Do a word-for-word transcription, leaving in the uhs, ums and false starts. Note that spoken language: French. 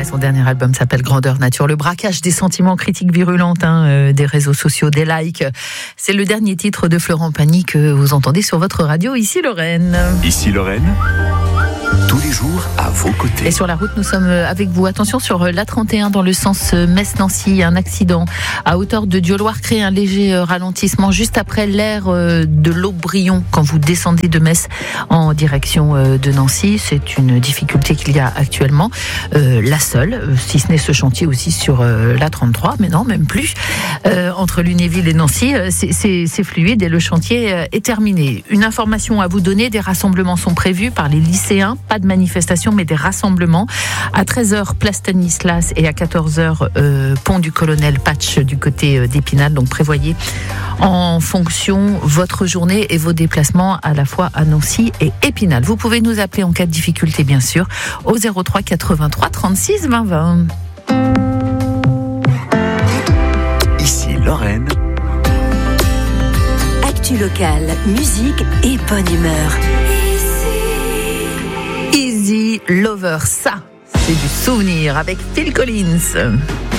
et son dernier album s'appelle Grandeur Nature. Le braquage des sentiments, critiques virulentes hein, euh, des réseaux sociaux, des likes. C'est le dernier titre de Florent Pagny que vous entendez sur votre radio, Ici Lorraine. Ici Lorraine, tous les jours à vos côtés. Et sur la route, nous sommes avec vous. Attention sur l'A trente et un dans le sens Metz-Nancy. Un accident à hauteur de Dieuloir crée un léger ralentissement juste après l'aire de l'Aubryon quand vous descendez de Metz en direction de Nancy. C'est une difficulté qu'il y a actuellement. Euh, la seule, si ce n'est ce chantier aussi sur l'A trente-trois, mais non, même plus. Euh, entre Lunéville et Nancy, c'est, c'est, c'est fluide et le chantier est terminé. Une information à vous donner, des rassemblements sont prévus par les lycéens. Pas de manifestation, mais des rassemblements. À treize heures, place Stanislas et à quatorze heures, euh, pont du Colonel Patch du côté euh, d'Épinal. Donc prévoyez en fonction votre journée et vos déplacements à la fois à Nancy et Épinal. Vous pouvez nous appeler en cas de difficulté, bien sûr, au zéro trois quatre-vingt-trois trente-six vingt vingt. Ici Lorraine. Actu locale, musique et bonne humeur. Easy Lover, ça, c'est du souvenir avec Phil Collins.